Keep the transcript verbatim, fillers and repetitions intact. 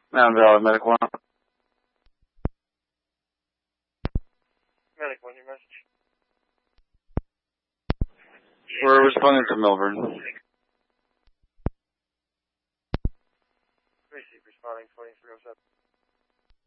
Mountain Valley, Medic one. Medic one, your message. We're responding to Melbourne. Receive, responding twenty-three oh seven.